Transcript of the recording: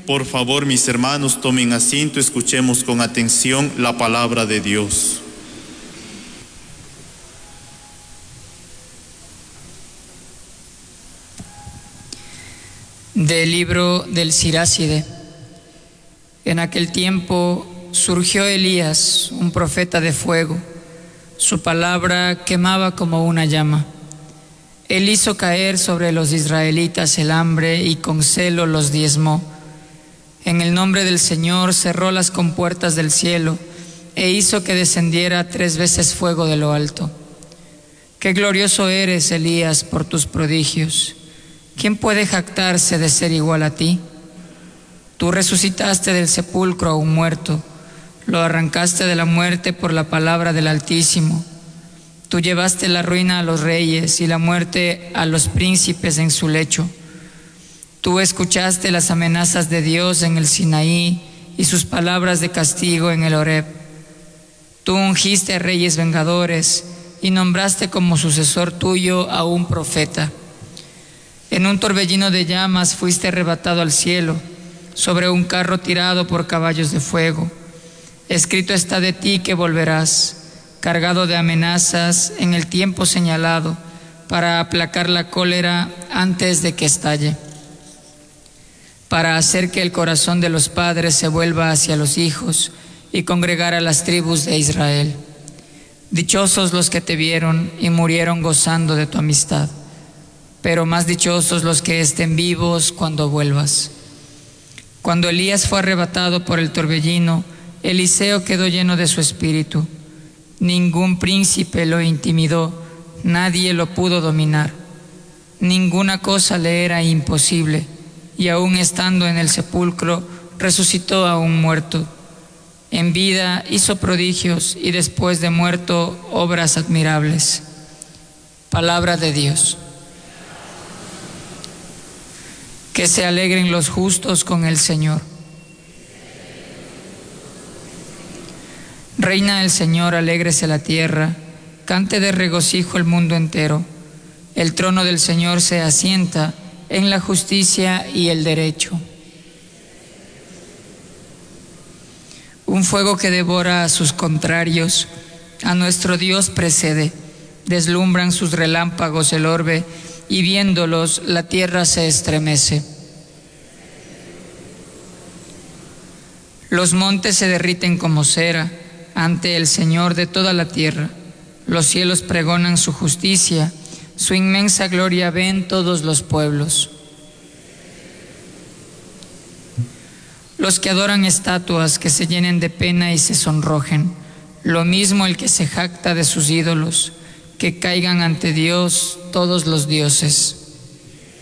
Por favor, mis hermanos, tomen asiento, escuchemos con atención la palabra de Dios. Del libro del Siráside. En aquel tiempo surgió Elías, un profeta de fuego. Su palabra quemaba como una llama. Él hizo caer sobre los israelitas el hambre y con celo los diezmó. En el nombre del Señor cerró las compuertas del cielo e hizo que descendiera 3 veces fuego de lo alto. Qué glorioso eres, Elías, por tus prodigios. ¿Quién puede jactarse de ser igual a ti? Tú resucitaste del sepulcro a un muerto, lo arrancaste de la muerte por la palabra del Altísimo. Tú llevaste la ruina a los reyes y la muerte a los príncipes en su lecho. Tú escuchaste las amenazas de Dios en el Sinaí y sus palabras de castigo en el Horeb. Tú ungiste a reyes vengadores y nombraste como sucesor tuyo a un profeta. En un torbellino de llamas fuiste arrebatado al cielo, sobre un carro tirado por caballos de fuego. Escrito está de ti que volverás, cargado de amenazas en el tiempo señalado, para aplacar la cólera antes de que estalle, para hacer que el corazón de los padres se vuelva hacia los hijos y congregar a las tribus de Israel. Dichosos los que te vieron y murieron gozando de tu amistad, pero más dichosos los que estén vivos cuando vuelvas. Cuando Elías fue arrebatado por el torbellino, Eliseo quedó lleno de su espíritu. Ningún príncipe lo intimidó, nadie lo pudo dominar. Ninguna cosa le era imposible, y aún estando en el sepulcro, resucitó a un muerto. En vida hizo prodigios y después de muerto obras admirables. Palabra de Dios. Que se alegren los justos con el Señor. Reina el Señor, alégrese la tierra, cante de regocijo el mundo entero. El trono del Señor se asienta en la justicia y el derecho. Un fuego que devora a sus contrarios, a nuestro Dios precede. Deslumbran sus relámpagos el orbe, y viéndolos la tierra se estremece. Los montes se derriten como cera ante el Señor de toda la tierra. Los cielos pregonan su justicia, su inmensa gloria ven todos los pueblos. Los que adoran estatuas que se llenen de pena y se sonrojen, lo mismo el que se jacta de sus ídolos, que caigan ante Dios todos los dioses.